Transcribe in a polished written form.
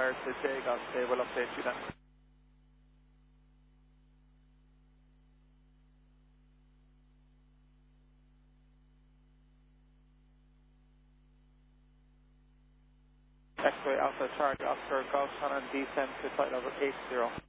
prior to takeoff, they will update you then. X-ray Alpha Charlie Oscar Golf Shannon descend to flight level 80.